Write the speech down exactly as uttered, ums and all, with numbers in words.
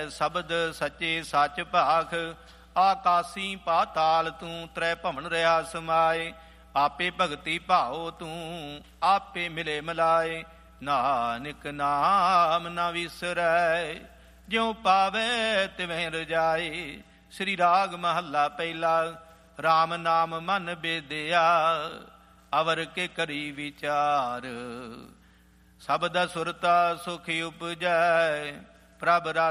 ਸ਼ਬਦ ਸੱਚੇ ਸੱਚ ਭਾਖ। ਆਕਾਸੀ ਪਾਤਾਲ ਤੂੰ ਤ੍ਰੈ ਭਵਨ ਰਿਹਾ ਸਮਾਏ। ਆਪੇ ਭਗਤੀ ਭਾਓ ਤੂੰ ਆਪੇ ਮਿਲੇ ਮਿਲਾਏ। ਨਾਨਕ ਨਾਮ ਨਾ ਵਿਸਰੈ ਜਿਉ ਪਾਵੇ ਤਿਵੇਂ ਰਜਾਏ। ਸ੍ਰੀ ਰਾਗ ਮਹੱਲਾ ਪਹਿਲਾ। ਰਾਮ ਨਾਮ ਮਨ ਬੇਦਿਆ ਅਵਰ ਕੇ ਕਰੀ ਵਿਚਾਰ। ਸਬਦ ਸੁਰਤਾ ਸੁਖ ਉਪਜੈ ਪ੍ਰਭ